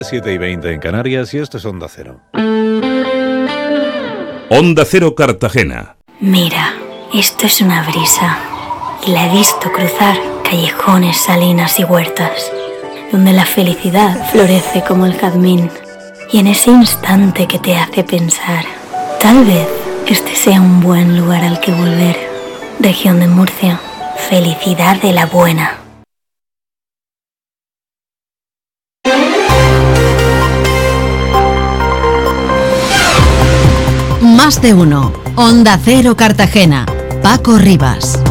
7:20 en Canarias y esto es Onda Cero. Onda Cero Cartagena. Mira, esto es una brisa y la he visto cruzar callejones, salinas y huertas, donde la felicidad florece como el jazmín. Y en ese instante que te hace pensar, tal vez este sea un buen lugar al que volver. Región de Murcia, felicidad de la buena. Más de uno. Onda Cero Cartagena. Paco Rivas.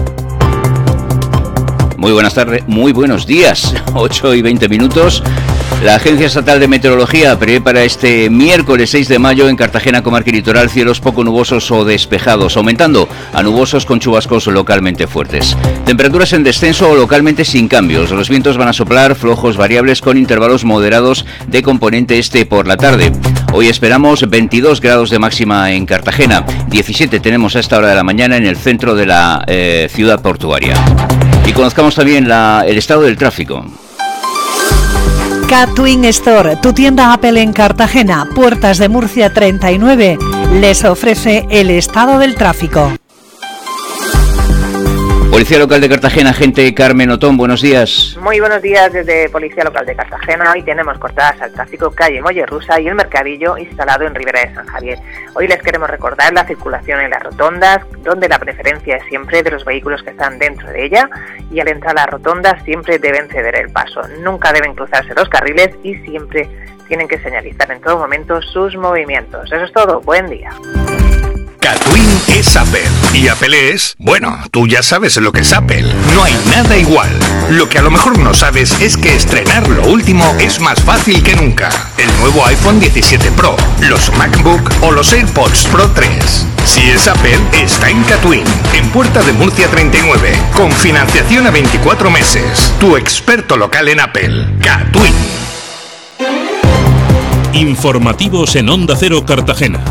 Muy buenas tardes, muy buenos días. 8:20. La Agencia Estatal de Meteorología prevé para este miércoles 6 de mayo en Cartagena, comarca y litoral, cielos poco nubosos o despejados, aumentando a nubosos con chubascos localmente fuertes. Temperaturas en descenso o localmente sin cambios. Los vientos van a soplar flojos variables con intervalos moderados de componente este por la tarde. Hoy esperamos 22 grados de máxima en Cartagena, 17 tenemos a esta hora de la mañana en el centro de la ciudad portuaria. Y conozcamos también el estado del tráfico. Catwin Store, tu tienda Apple en Cartagena, Puertas de Murcia 39, les ofrece el estado del tráfico. Policía Local de Cartagena, agente Carmen Otón, buenos días. Muy buenos días desde Policía Local de Cartagena. Hoy tenemos cortadas al tráfico calle Mollerusa y el Mercadillo instalado en Ribera de San Javier. Hoy les queremos recordar la circulación en las rotondas, donde la preferencia es siempre de los vehículos que están dentro de ella, y al entrar a las rotondas siempre deben ceder el paso. Nunca deben cruzarse los carriles y siempre tienen que señalizar en todo momento sus movimientos. Eso es todo. Buen día. Catwin es Apple. Y Apple es... Bueno, tú ya sabes lo que es Apple. No hay nada igual. Lo que a lo mejor no sabes es que estrenar lo último es más fácil que nunca. El nuevo iPhone 17 Pro, los MacBook o los AirPods Pro 3. Si es Apple, está en Catwin, en Puerta de Murcia 39, con financiación a 24 meses. Tu experto local en Apple. Catwin. Informativos en Onda Cero Cartagena.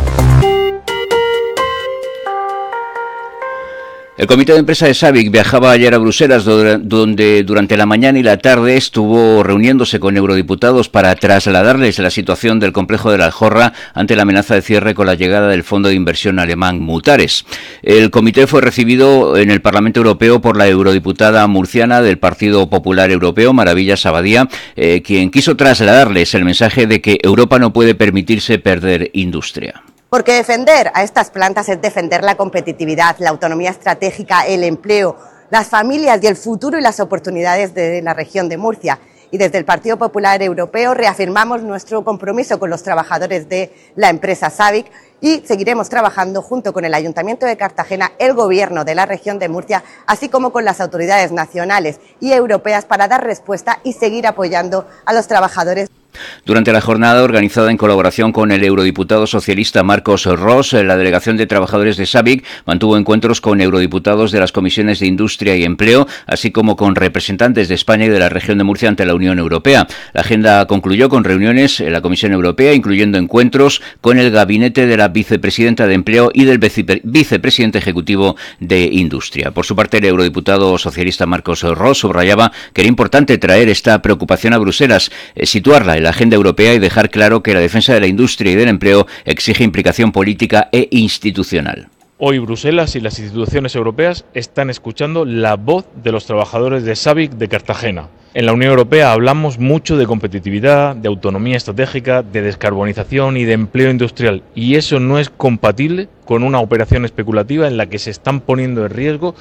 El comité de empresa de SABIC viajaba ayer a Bruselas, donde durante la mañana y la tarde estuvo reuniéndose con eurodiputados para trasladarles la situación del complejo de la Aljorra ante la amenaza de cierre con la llegada del fondo de inversión alemán Mutares. El comité fue recibido en el Parlamento Europeo por la eurodiputada murciana del Partido Popular Europeo, Maravillas Abadía, quien quiso trasladarles el mensaje de que Europa no puede permitirse perder industria. Porque defender a estas plantas es defender la competitividad, la autonomía estratégica, el empleo, las familias y el futuro y las oportunidades de la región de Murcia. Y desde el Partido Popular Europeo reafirmamos nuestro compromiso con los trabajadores de la empresa SABIC y seguiremos trabajando junto con el Ayuntamiento de Cartagena, el Gobierno de la región de Murcia, así como con las autoridades nacionales y europeas para dar respuesta y seguir apoyando a los trabajadores. Durante la jornada, organizada en colaboración con el eurodiputado socialista Marcos Ros, la delegación de trabajadores de SABIC mantuvo encuentros con eurodiputados de las comisiones de Industria y Empleo, así como con representantes de España y de la región de Murcia ante la Unión Europea. La agenda concluyó con reuniones en la Comisión Europea, incluyendo encuentros con el gabinete de la vicepresidenta de Empleo y del vicepresidente ejecutivo de Industria. Por su parte, el eurodiputado socialista Marcos Ros subrayaba que era importante traer esta preocupación a Bruselas, situarla en la agenda europea y dejar claro que la defensa de la industria y del empleo exige implicación política e institucional. Hoy Bruselas y las instituciones europeas están escuchando la voz de los trabajadores de SABIC de Cartagena. En la Unión Europea hablamos mucho de competitividad, de autonomía estratégica, de descarbonización y de empleo industrial, y eso no es compatible con una operación especulativa en la que se están poniendo en riesgo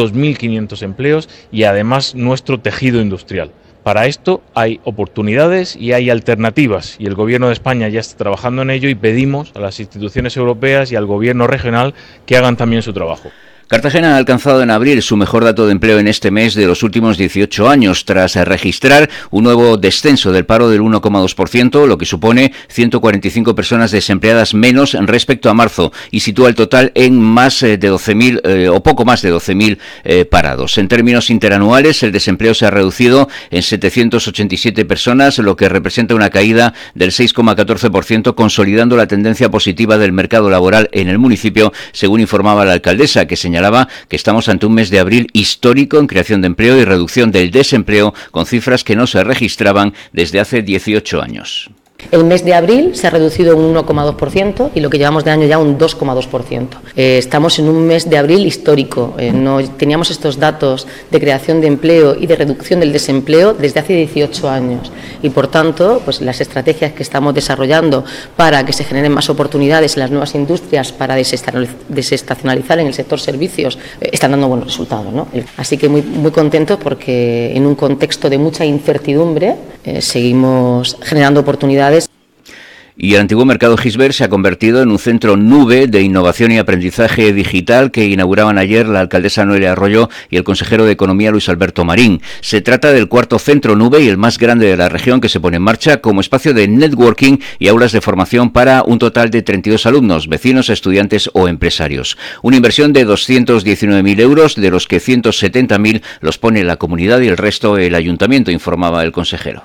2.500 empleos y además nuestro tejido industrial. Para esto hay oportunidades y hay alternativas, y el Gobierno de España ya está trabajando en ello y pedimos a las instituciones europeas y al Gobierno regional que hagan también su trabajo. Cartagena ha alcanzado en abril su mejor dato de empleo en este mes de los últimos 18 años, tras registrar un nuevo descenso del paro del 1,2%, lo que supone 145 personas desempleadas menos respecto a marzo, y sitúa el total en más de 12.000 o poco más de 12.000 parados. En términos interanuales, el desempleo se ha reducido en 787 personas, lo que representa una caída del 6,14%, consolidando la tendencia positiva del mercado laboral en el municipio, según informaba la alcaldesa, que señalaba que estamos ante un mes de abril histórico en creación de empleo y reducción del desempleo, con cifras que no se registraban desde hace 18 años. El mes de abril se ha reducido un 1,2% y lo que llevamos de año ya un 2,2%. Estamos en un mes de abril histórico. No teníamos estos datos de creación de empleo y de reducción del desempleo desde hace 18 años. Y por tanto, pues las estrategias que estamos desarrollando para que se generen más oportunidades en las nuevas industrias para desestacionalizar en el sector servicios están dando buenos resultados, ¿no? Así que muy contentos porque en un contexto de mucha incertidumbre seguimos generando oportunidades. Y el antiguo Mercado Gisbert se ha convertido en un centro nube de innovación y aprendizaje digital que inauguraban ayer la alcaldesa Noelia Arroyo y el consejero de Economía Luis Alberto Marín. Se trata del cuarto centro nube y el más grande de la región que se pone en marcha como espacio de networking y aulas de formación para un total de 32 alumnos, vecinos, estudiantes o empresarios. Una inversión de 219.000 euros, de los que 170.000 los pone la comunidad y el resto el ayuntamiento, informaba el consejero.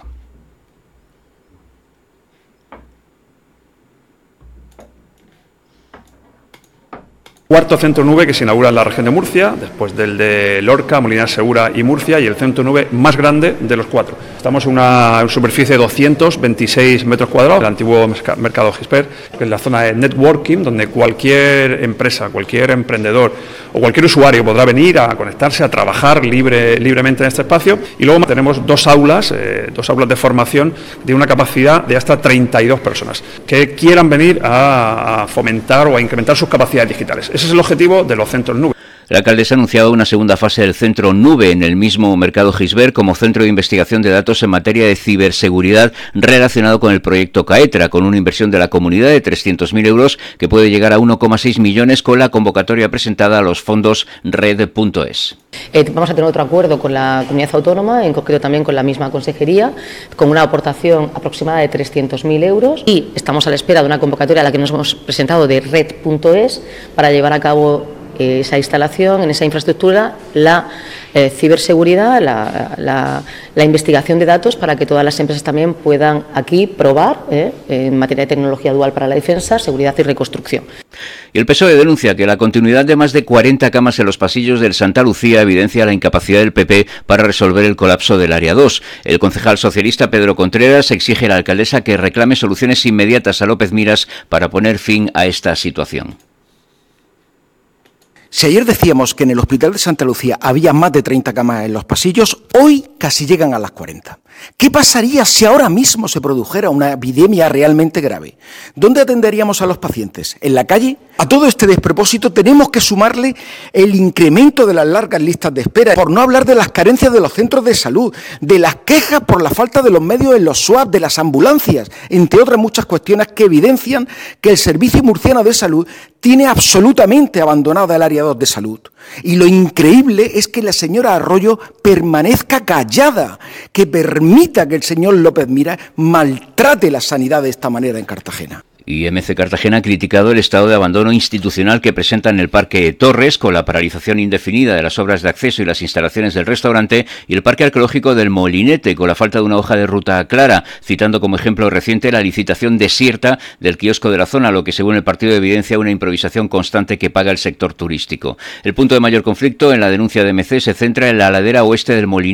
Cuarto centro nube que se inaugura en la región de Murcia, después del de Lorca, Molinar Segura y Murcia, y el centro nube más grande de los cuatro. Estamos en una superficie de 226 metros cuadrados, el antiguo Mercado Gisbert, que es la zona de networking, donde cualquier empresa, cualquier emprendedor o cualquier usuario podrá venir a conectarse, a trabajar libremente en este espacio. Y luego tenemos dos aulas de formación de una capacidad de hasta 32 personas que quieran venir a fomentar o a incrementar sus capacidades digitales. Ese es el objetivo de los centros nube. La alcaldesa ha anunciado una segunda fase del centro nube en el mismo Mercado Gisbert como centro de investigación de datos en materia de ciberseguridad relacionado con el proyecto Caetra, con una inversión de la comunidad de 300.000 euros que puede llegar a 1,6 millones con la convocatoria presentada a los fondos red.es. Vamos a tener otro acuerdo con la comunidad autónoma, en concreto también con la misma consejería, con una aportación aproximada de 300.000 euros y estamos a la espera de una convocatoria a la que nos hemos presentado de red.es para llevar a cabo esa instalación, en esa infraestructura, la ciberseguridad, la investigación de datos para que todas las empresas también puedan aquí probar en materia de tecnología dual para la defensa, seguridad y reconstrucción. Y el PSOE denuncia que la continuidad de más de 40 camas en los pasillos del Santa Lucía evidencia la incapacidad del PP para resolver el colapso del Área 2. El concejal socialista Pedro Contreras exige a la alcaldesa que reclame soluciones inmediatas a López Miras para poner fin a esta situación. Si ayer decíamos que en el Hospital de Santa Lucía había más de 30 camas en los pasillos, hoy casi llegan a las 40. ¿Qué pasaría si ahora mismo se produjera una epidemia realmente grave? ¿Dónde atenderíamos a los pacientes? ¿En la calle? A todo este despropósito tenemos que sumarle el incremento de las largas listas de espera, por no hablar de las carencias de los centros de salud, de las quejas por la falta de los medios en los SWAP, de las ambulancias, entre otras muchas cuestiones que evidencian que el Servicio Murciano de Salud tiene absolutamente abandonada el área 2 de salud. Y lo increíble es que la señora Arroyo permanezca callada, que permita que el señor López Miras maltrate la sanidad de esta manera en Cartagena. Y MC Cartagena ha criticado el estado de abandono institucional que presenta en el Parque Torres, con la paralización indefinida de las obras de acceso y las instalaciones del restaurante, y el Parque Arqueológico del Molinete, con la falta de una hoja de ruta clara, citando como ejemplo reciente la licitación desierta del kiosco de la zona, lo que según el partido evidencia una improvisación constante que paga el sector turístico. El punto de mayor conflicto en la denuncia de MC se centra en la ladera oeste del Molinete,